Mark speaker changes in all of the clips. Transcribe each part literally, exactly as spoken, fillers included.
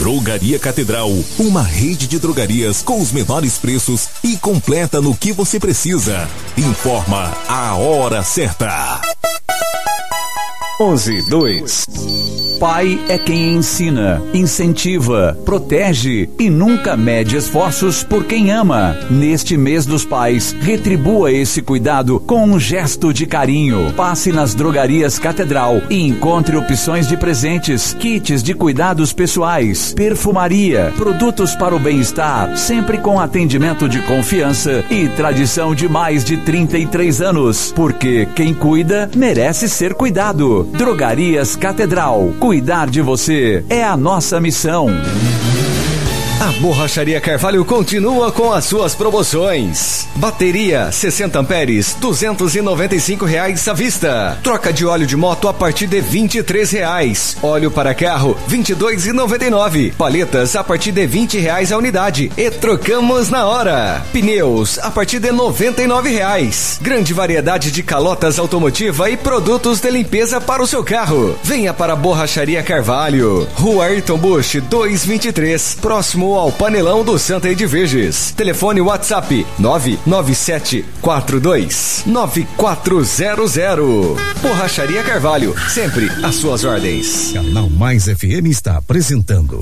Speaker 1: Drogaria Catedral, uma rede de drogarias com os menores preços e completa no que você precisa. Informa a hora certa.
Speaker 2: onze, dois. Pai é quem ensina, incentiva, protege e nunca mede esforços por quem ama. Neste mês dos pais, retribua esse cuidado com um gesto de carinho. Passe nas drogarias Catedral e encontre opções de presentes, kits de cuidados pessoais, perfumaria, produtos para o bem-estar, sempre com atendimento de confiança e tradição de mais de trinta e três anos. Porque quem cuida merece ser cuidado. Drogarias Catedral. Cuidar de você é a nossa missão.
Speaker 3: A Borracharia Carvalho continua com as suas promoções. Bateria sessenta amperes, duzentos e noventa e cinco reais à vista. Troca de óleo de moto a partir de vinte e três reais. Óleo para carro, vinte e dois e noventa e nove. Paletas a partir de vinte reais a unidade e trocamos na hora. Pneus a partir de noventa e nove reais. Grande variedade de calotas automotiva e produtos de limpeza para o seu carro. Venha para a Borracharia Carvalho. Rua Ayrton Busch duzentos e vinte e três, próximo ao Panelão do Santa Edviges. Telefone WhatsApp nove nove sete quatro dois nove quatro zero zero. Borracharia Carvalho, sempre às suas ordens.
Speaker 4: Canal Mais F M está apresentando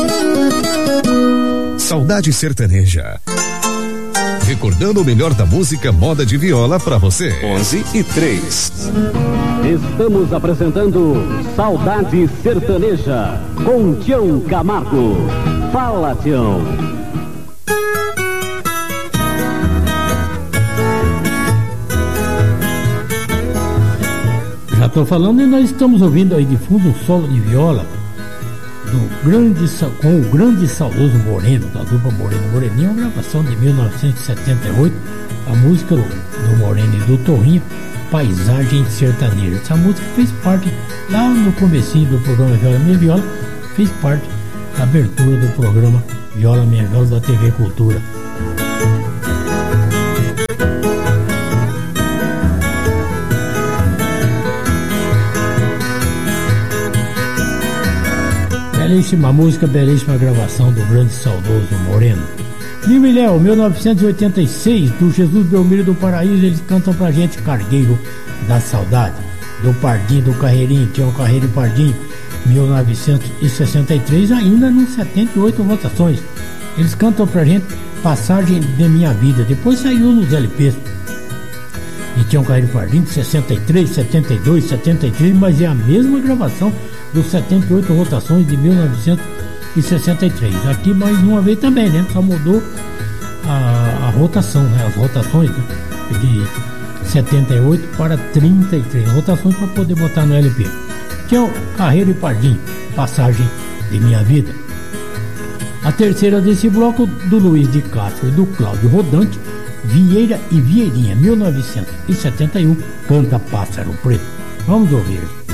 Speaker 4: Saudade Sertaneja. Recordando o melhor da música moda de viola pra você.
Speaker 2: onze e três.
Speaker 5: Estamos apresentando Saudade Sertaneja com Tião Camargo. Fala, Tião.
Speaker 6: Já estou falando e nós estamos ouvindo aí de fundo um solo de viola do grande, com o grande e saudoso Moreno, da dupla Moreno Moreninho, uma gravação de mil novecentos e setenta e oito, a música do, do Moreno e do Torrinho, Paisagem Sertaneja. Essa música fez parte, lá no comecinho do programa Viola Minha Viola, fez parte da abertura do programa Viola Minha Viola da T V Cultura. Belíssima música, belíssima gravação do grande saudoso Moreno. Lima e Léo, mil novecentos e oitenta e seis, do Jesus Belmiro do Paraíso, eles cantam pra gente Cargueiro da Saudade. Do Pardinho, do Carreirinho, Tião Carreiro e Pardinho, mil novecentos e sessenta e três, ainda nos setenta e oito votações. Eles cantam pra gente Passagem de Minha Vida, depois saiu nos L Ps. E Tião Carreiro e Pardinho, de sessenta e três, setenta e dois, setenta e três, mas é a mesma gravação dos setenta e oito rotações de mil novecentos e sessenta e três. Aqui mais uma vez também, né? Só mudou a, a rotação, né? As rotações, né? De setenta e oito para trinta e três rotações para poder botar no L P. Tião Carreiro e Pardinho, Passagem de Minha Vida. A terceira desse bloco, do Luiz de Castro e do Cláudio Rodante, Vieira e Vieirinha, mil novecentos e setenta e um, canta Pássaro Preto. Vamos ouvir.